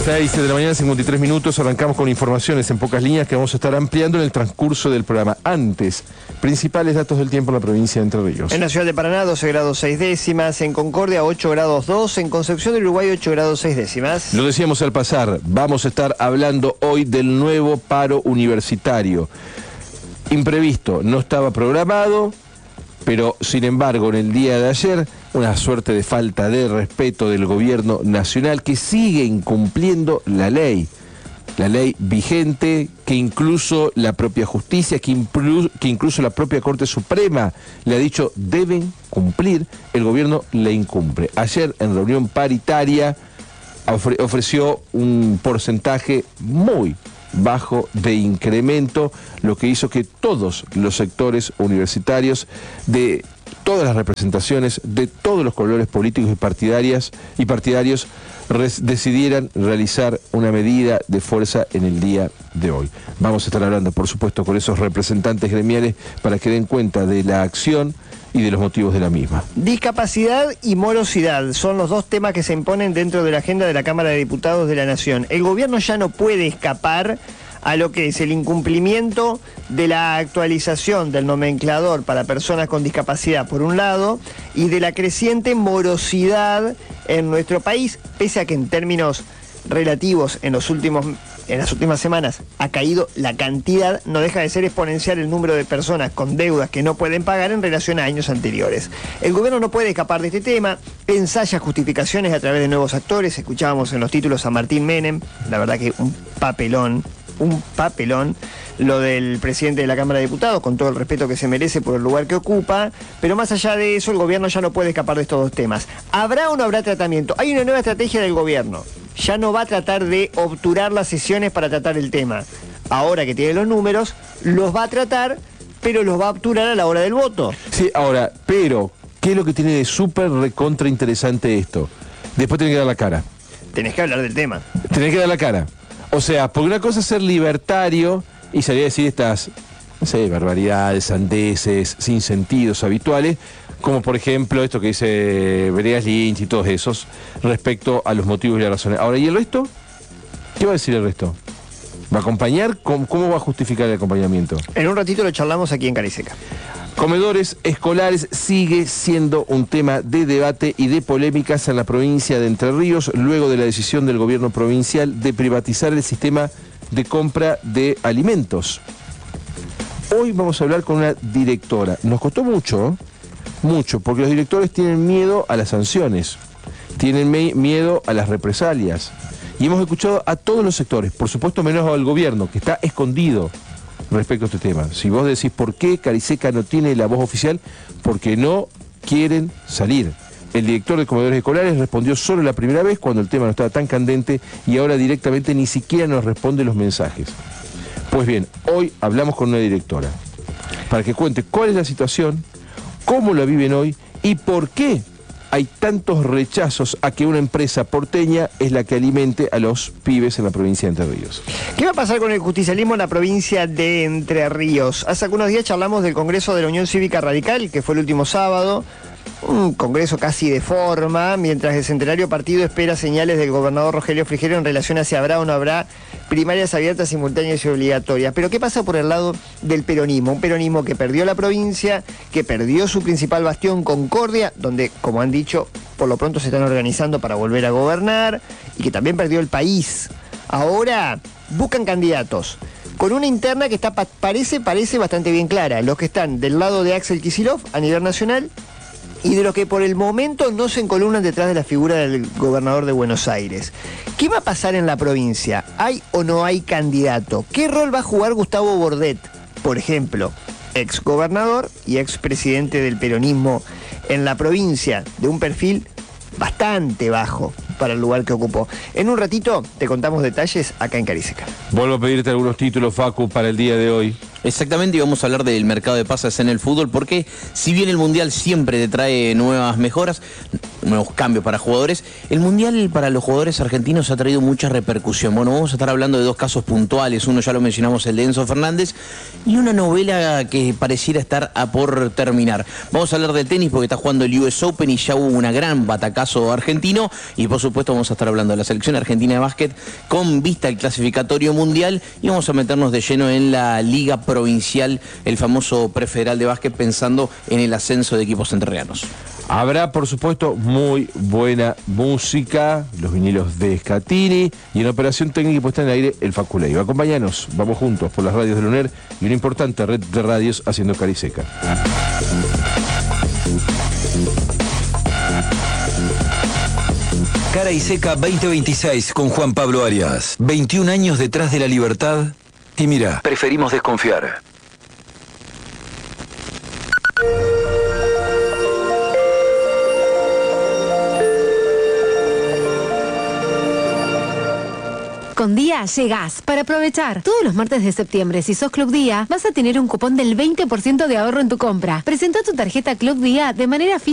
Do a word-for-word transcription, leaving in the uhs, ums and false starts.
seis de la mañana, cincuenta y tres minutos, arrancamos con informaciones en pocas líneas que vamos a estar ampliando en el transcurso del programa. Antes, principales datos del tiempo en la provincia de Entre Ríos. En la ciudad de Paraná, doce grados seis décimas, en Concordia, ocho grados dos, en Concepción del Uruguay, ocho grados seis décimas. Lo decíamos al pasar, vamos a estar hablando hoy del nuevo paro universitario. Imprevisto, no estaba programado, pero sin embargo en el día de ayer, una suerte de falta de respeto del gobierno nacional que sigue incumpliendo la ley. La ley vigente, que incluso la propia justicia, que, que incluso la propia Corte Suprema le ha dicho deben cumplir, el gobierno le incumple. Ayer en reunión paritaria ofre ofreció un porcentaje muy bajo de incremento, lo que hizo que todos los sectores universitarios de todas las representaciones de todos los colores políticos y partidarias y partidarios decidieran realizar una medida de fuerza en el día de hoy. Vamos a estar hablando, por supuesto, con esos representantes gremiales para que den cuenta de la acción y de los motivos de la misma. Discapacidad y morosidad son los dos temas que se imponen dentro de la agenda de la Cámara de Diputados de la Nación. El gobierno ya no puede escapar a lo que es el incumplimiento de la actualización del nomenclador para personas con discapacidad por un lado y de la creciente morosidad en nuestro país, pese a que en términos relativos en los últimos en las últimas semanas ha caído la cantidad, no deja de ser exponencial el número de personas con deudas que no pueden pagar en relación a años anteriores. El gobierno no puede escapar de este tema, ensaya justificaciones a través de nuevos actores. Escuchábamos en los títulos a Martín Menem, la verdad que un papelón, un papelón, lo del presidente de la Cámara de Diputados, con todo el respeto que se merece por el lugar que ocupa, pero más allá de eso, el gobierno ya no puede escapar de estos dos temas. ¿Habrá o no habrá tratamiento? Hay una nueva estrategia del gobierno. Ya no va a tratar de obturar las sesiones para tratar el tema. Ahora que tiene los números, los va a tratar, pero los va a obturar a la hora del voto. Sí, ahora, pero, ¿qué es lo que tiene de súper recontra interesante esto? Después tenés que dar la cara. Tenés que hablar del tema. Tenés que dar la cara. O sea, porque una cosa es ser libertario y salir a decir estas, no sé, barbaridades, sandeces, sin sentidos habituales, como por ejemplo esto que dice Veredas Lynch y todos esos, respecto a los motivos y las razones. Ahora, ¿y el resto? ¿Qué va a decir el resto? ¿Va a acompañar? ¿Cómo, cómo va a justificar el acompañamiento? En un ratito lo charlamos aquí en Cariseca. Comedores escolares sigue siendo un tema de debate y de polémicas en la provincia de Entre Ríos, luego de la decisión del gobierno provincial de privatizar el sistema de compra de alimentos. Hoy vamos a hablar con una directora. Nos costó mucho, mucho, porque los directores tienen miedo a las sanciones, tienen miedo a las represalias. Y hemos escuchado a todos los sectores, por supuesto menos al gobierno, que está escondido respecto a este tema. Si vos decís por qué Cariseca no tiene la voz oficial, porque no quieren salir. El director de comedores escolares respondió solo la primera vez cuando el tema no estaba tan candente y ahora directamente ni siquiera nos responde los mensajes. Pues bien, hoy hablamos con una directora para que cuente cuál es la situación, cómo la viven hoy y por qué hay tantos rechazos a que una empresa porteña es la que alimente a los pibes en la provincia de Entre Ríos. ¿Qué va a pasar con el justicialismo en la provincia de Entre Ríos? Hace algunos días charlamos del Congreso de la Unión Cívica Radical, que fue el último sábado, un congreso casi de forma, mientras el centenario partido espera señales del gobernador Rogelio Frigerio en relación a si habrá o no habrá primarias abiertas, simultáneas y obligatorias. Pero ¿qué pasa por el lado del peronismo? Un peronismo que perdió la provincia, que perdió su principal bastión, Concordia, donde, como han dicho, por lo pronto se están organizando para volver a gobernar, y que también perdió el país. Ahora buscan candidatos con una interna que está parece, parece bastante bien clara. Los que están del lado de Axel Kicillof a nivel nacional y de los que por el momento no se encolumnan detrás de la figura del gobernador de Buenos Aires. ¿Qué va a pasar en la provincia? ¿Hay o no hay candidato? ¿Qué rol va a jugar Gustavo Bordet, por ejemplo, ex gobernador y ex presidente del peronismo en la provincia, de un perfil bastante bajo para el lugar que ocupó? En un ratito te contamos detalles acá en Cariseca. Vuelvo a pedirte algunos títulos, Facu, para el día de hoy. Exactamente, y vamos a hablar del mercado de pases en el fútbol, porque si bien el Mundial siempre te trae nuevas mejoras, nuevos cambios para jugadores, el Mundial para los jugadores argentinos ha traído mucha repercusión. Bueno, vamos a estar hablando de dos casos puntuales, uno ya lo mencionamos, el de Enzo Fernández, y una novela que pareciera estar a por terminar. Vamos a hablar del tenis porque está jugando el U S Open y ya hubo una gran batacazo argentino, y por supuesto vamos a estar hablando de la selección argentina de básquet con vista al clasificatorio mundial, y vamos a meternos de lleno en la Liga Provincial, el famoso prefederal de básquet, pensando en el ascenso de equipos entrerrianos. Habrá, por supuesto, muy buena música, los vinilos de Scatini, y en operación técnica y puesta en el aire, el Facu Leiva. Acompáñanos, vamos juntos por las radios de la U N E R y una importante red de radios haciendo cara y seca. Cara y Seca veinte veintiséis con Juan Pablo Arias. veintiún años detrás de la libertad. Y mira, preferimos desconfiar. Con Día llegás para aprovechar. Todos los martes de septiembre, si sos Club Día, vas a tener un cupón del veinte por ciento de ahorro en tu compra. Presenta tu tarjeta Club Día de manera física